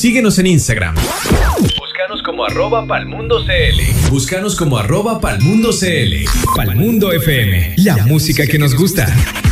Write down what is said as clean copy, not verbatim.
Síguenos en Instagram. Búscanos como @palmundocl. Búscanos como @palmundocl. Palmundo FM, la música que nos gusta.